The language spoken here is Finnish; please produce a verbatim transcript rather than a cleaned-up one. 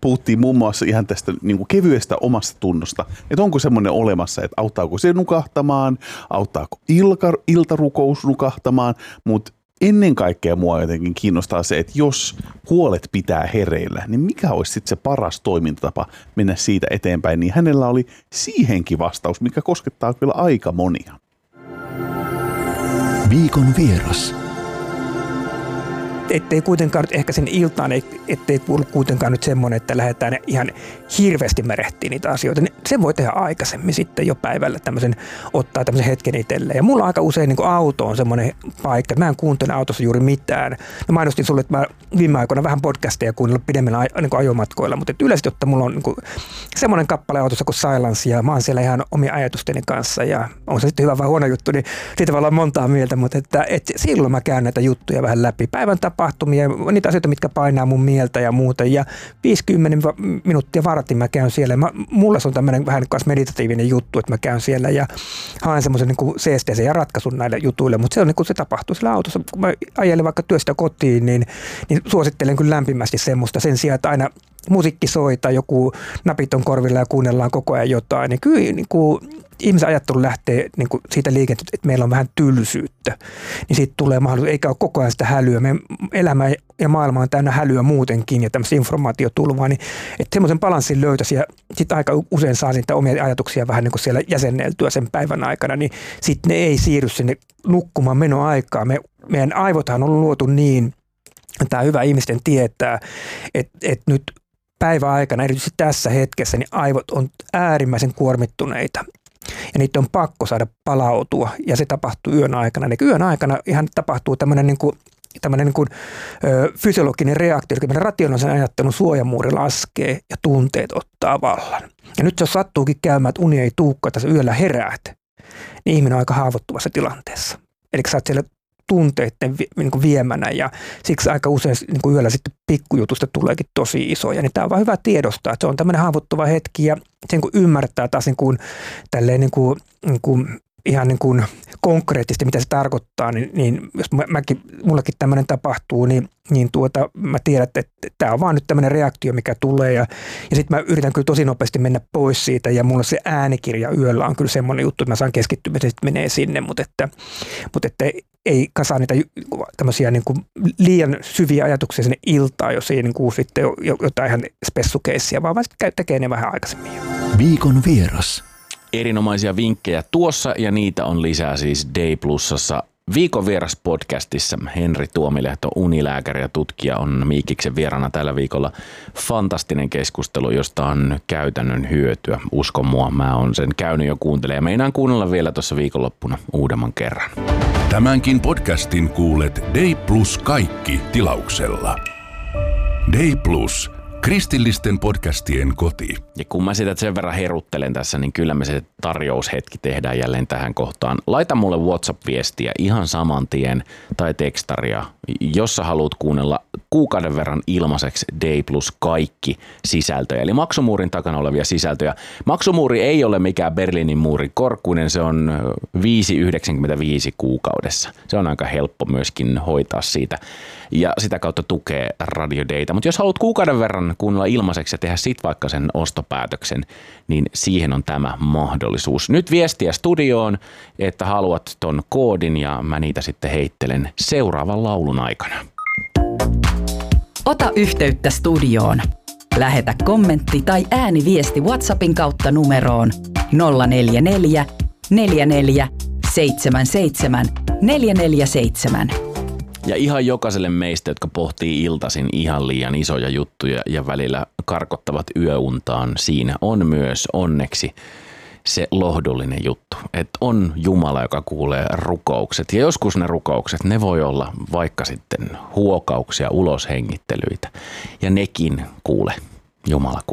puhuttiin muun muassa ihan tästä niin kuin kevyestä omasta tunnosta, että onko semmoinen olemassa, että auttaako se nukahtamaan, auttaako ilka, iltarukous nukahtamaan, mutta ennen kaikkea mua jotenkin kiinnostaa se, että jos huolet pitää hereillä, niin mikä olisi sitten se paras toimintatapa mennä siitä eteenpäin, niin hänellä oli siihenkin vastaus, mikä koskettaa kyllä aika monia. Viikon vieras. Ettei kuitenkaan ehkä sen iltaan, ettei kuulu kuitenkaan nyt semmoinen, että lähdetään ihan hirveästi merehtiin niitä asioita. Sen voi tehdä aikaisemmin sitten jo päivällä tämmöisen, ottaa tämmöisen hetken itselleen. Ja mulla on aika usein niin kuin auto on semmoinen paikka, että mä en kuuntele autossa juuri mitään. Mä mainostin sulle, että mä viime aikoina vähän podcasteja kuunnellut pidemmillä niin kuin ajomatkoilla, mutta yleisesti ottaen mulla on niin kuin semmoinen kappale autossa kuin Silence ja mä oon siellä ihan omia ajatusteni kanssa ja on se sitten hyvä vai huono juttu, niin siitä voi olla montaa mieltä, mutta että, että silloin mä käyn näitä juttuja vähän läpi. Päivän tapahtumia, niitä asioita, mitkä painaa mun mieltä ja muuta. Ja viisikymmentä minuuttia vartin mä käyn siellä. Mä, mulla se on tämmöinen vähän meditatiivinen juttu, että mä käyn siellä ja haen semmoisen niin seesteisen ja ratkaisun näille jutuille. Mutta se on niin kuin se tapahtuu siellä autossa. Kun mä ajelen vaikka työstä kotiin, niin, niin suosittelen kyllä lämpimästi semmoista sen sijaan, että aina musiikki soi tai joku napit on korvilla ja kuunnellaan koko ajan jotain. Niin kyllä niin kuin ihmisen ajattelu lähtee niin kuin siitä liikenteestä, että meillä on vähän tylsyyttä, niin siitä tulee mahdollisuus, eikä ole koko ajan sitä hälyä. Meidän elämä ja maailma on täynnä hälyä muutenkin ja tämmöistä informaatiotulvaa, niin että semmoisen balanssin löytäisi ja sitten aika usein saa niitä omia ajatuksia vähän niin kuin siellä jäsenneltyä sen päivän aikana, niin sitten ne ei siirry sinne nukkumaan menoaikaan. Me, meidän aivothan on luotu niin, tämä hyvä ihmisten tietää, että, että nyt päivän aikana, erityisesti tässä hetkessä, niin aivot on äärimmäisen kuormittuneita. Ja niitä on pakko saada palautua, ja se tapahtuu yön aikana. Eli yön aikana ihan tapahtuu tämmöinen niin kuin, tämmöinen niin kuin, ö, fysiologinen reaktio, eli meidän rationaalisen ajattelun suojamuuri laskee ja tunteet ottaa vallan. Ja nyt jos sattuukin käymään, että uni ei tuukka, että sä yöllä heräät, niin ihminen on aika haavoittuvassa tilanteessa. Eli sä oot siellä tunteiden niin kuin viemänä ja siksi aika usein niin kuin yöllä sitten pikkujutusta tuleekin tosi isoja. Niin tämä on vaan hyvä tiedostaa, että se on tämmöinen haavoittuva hetki ja sen kun ymmärtää taas niin kuin, tälleen niin kuin, niin kuin, ihan niin kuin konkreettisesti, mitä se tarkoittaa, niin, niin jos mä, mäkin, mullakin tämmöinen tapahtuu, niin, niin tuota, mä tiedän, että, että tämä on vaan nyt tämmöinen reaktio, mikä tulee ja, ja sitten mä yritän kyllä tosi nopeasti mennä pois siitä ja mulla se äänikirja yöllä on kyllä semmoinen juttu, että mä saan keskittymisen, että menee sinne, mutta että, mutta että ei kasaa niitä tämmöisiä niin kuin liian syviä ajatuksia sinne iltaan, jos ei niin kuin sitten ole jotain ihan spessukeissia, vaan vaan tekee ne vähän aikaisemmin. Viikon vieras. Erinomaisia vinkkejä tuossa ja niitä on lisää siis Day Plusassa. Viikon vieras podcastissa Henri Tuomilehto, unilääkäri ja tutkija, on Miikiksen vieraana tällä viikolla. Fantastinen keskustelu, josta on käytännön hyötyä. Usko mua, mä oon sen käynyt jo kuuntelemaan ja meinaan kuunnella vielä tuossa viikonloppuna uudemman kerran. Tämänkin podcastin kuulet Day Plus kaikki tilauksella. Day Plus. Kristillisten podcastien koti. Ja kun mä sitä sen verran heruttelen tässä, niin kyllä me se tarjoushetki tehdään jälleen tähän kohtaan. Laita mulle WhatsApp-viestiä ihan saman tien tai tekstaria, jos sä haluat kuunnella kuukauden verran ilmaiseksi Day Plus kaikki sisältöjä, eli maksumuurin takana olevia sisältöjä. Maksumuuri ei ole mikään Berliinin muurin korkkuinen, se on viisi yhdeksänkymmentäviisi kuukaudessa. Se on aika helppo myöskin hoitaa siitä ja sitä kautta tukee Radio Dayta. Mutta jos haluat kuukauden verran kuunnella ilmaiseksi ja tehdä sit vaikka sen ostopäätöksen, niin siihen on tämä mahdollisuus. Nyt viestiä studioon, että haluat ton koodin ja mä niitä sitten heittelen seuraavan laulun aikana. Ota yhteyttä studioon. Lähetä kommentti tai ääniviesti WhatsAppin kautta numeroon nolla neljä neljä, neljä neljä, seitsemän seitsemän, neljä neljä seitsemän. Ja ihan jokaiselle meistä, jotka pohtii iltaisin ihan liian isoja juttuja ja välillä karkottavat yöuntaan, siinä on myös onneksi se lohdullinen juttu, että on Jumala, joka kuulee rukoukset. Ja joskus ne rukoukset, ne voi olla vaikka sitten huokauksia, uloshengittelyitä. Ja nekin kuule, Jumala kuulee.